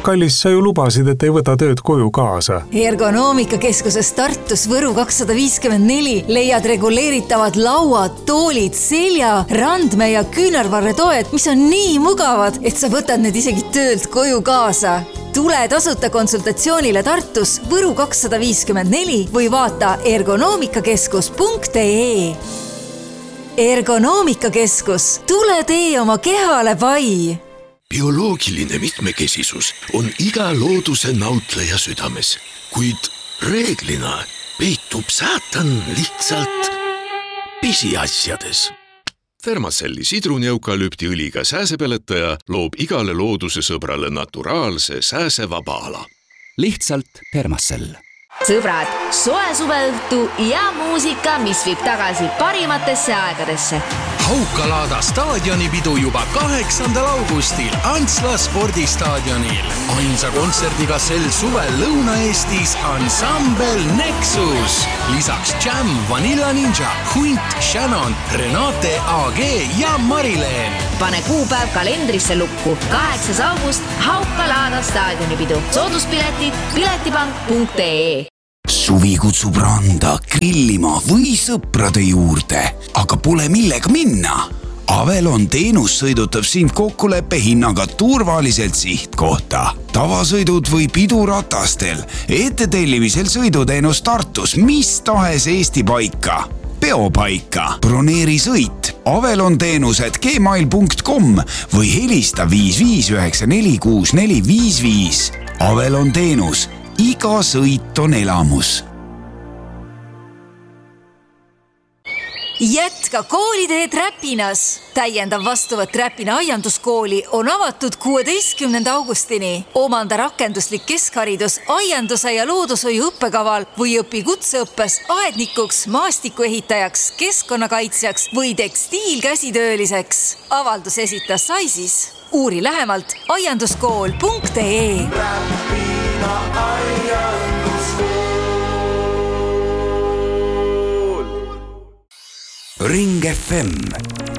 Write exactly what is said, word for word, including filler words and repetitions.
Kallis, sa ju lubasid, et ei võta tööd koju kaasa. Ergonoomikakeskuses Tartus Võru kakssada viiskümmend neli leiad reguleeritavad lauad, toolid, selja, randme ja küünarvarretoed, mis on nii mugavad, et sa võtad need isegi töölt koju kaasa. Tule tasuta konsultatsioonile Tartus Võru kakssada viiskümmend neli või vaata ergonoomikakeskus punkt ee. Ergonoomikakeskus, tule tee oma kehale pai! Bioloogiline mitmekesisus on iga looduse nautleja südames, kuid reeglina peitub saatan lihtsalt pisiasjades. Fermacelli sidruneukalüptiõliga sääsepeletaja loob igale looduse sõbrale naturaalse sääsevaba ala. Lihtsalt Fermacell. Sõbrad, soe suveõhtu ja muusika, mis viib tagasi parimatesse aegadesse. Haukalaada staadionipidu juba kaheksandal augustil Antsla spordistaadionil. Ainsa kontserdiga sel suvel Lõuna-Eestis ansambel Nexus. Lisaks Jam, Vanilla Ninja, Hunt, Shannon, Renate A G ja Marileen. Pane kuupäev kalendrisse lukku. kaheksas august Haukalaada staadionipidu. Sooduspiletid piletipank punkt ee. Suvi kutsub randa, grillima või sõprade juurde, aga pole millega minna. Avelon teenus sõidutab sind kokkuleppe hinnaga turvaliselt sihtkohta. Tavasõidud või piduratastel, ettetellimisel sõiduteenus Tartus, mis tahes Eesti paika. Peopaika, broneeri sõit, Avelon teenused gmail punkt com või helista viis viis üheksa neli kuus neli viis viis. Avelon teenus. Iga sõit on elamus. Jätka koolitee Träpinas. Täiendav vastuvõtt Träpina aianduskooli on avatud kuueteistkümnenda augustini. Omanda rakenduslik keskharidus aianduse ja loodushoiu õppekaval või õpi kutseõppes aednikuks, maastikuehitajaks, keskkonnakaitsjaks või tekstiilkäsitööliseks. Avaldus esitas Saisis. Uuri lähemalt aianduskool punkt ee. Ring F M